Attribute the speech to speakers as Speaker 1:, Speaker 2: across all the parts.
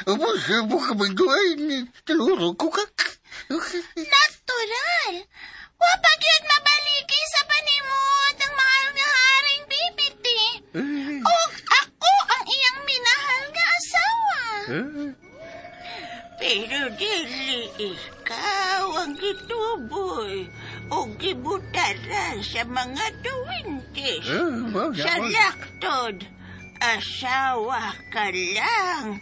Speaker 1: Abo ka magduay, taluro ko ka.
Speaker 2: Natural. Wapag yun mabaliki sa panimot ang mahal nga haring bibiti. O ako ang iyang minahal nga asawa.
Speaker 3: Pero dili ikaw ang gituboy o gibutaran sa mga tuwintis. Sa laktod, asawa ka lang.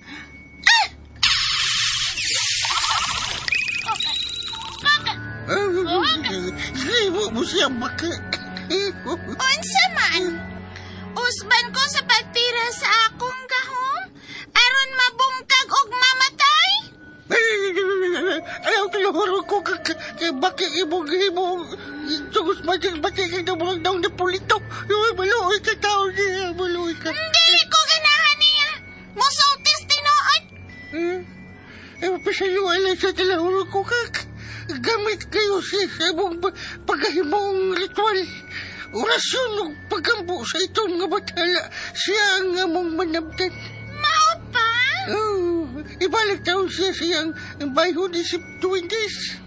Speaker 1: Gibo mo siyang baka.
Speaker 2: Unsa man? Usban ko sa pagtira sa akong gahom aron mabungkag og mamatay?
Speaker 1: Ayaw taluro ko baka ibong tugos batik na mga daw na pulito. Maluoy ka tao niya, maluoy ka.
Speaker 2: Dili ko ganahan niya. Musultis tinuod.
Speaker 1: Pasayo lang sa taluro ko gamit kayo sa ibong paghahimong ritual. Orasyon o pagkampo sa itong nga batala siya ang among manabdan.
Speaker 2: Mao pa?
Speaker 1: Ibalik taon siya siyang bayho ni Sip 20s.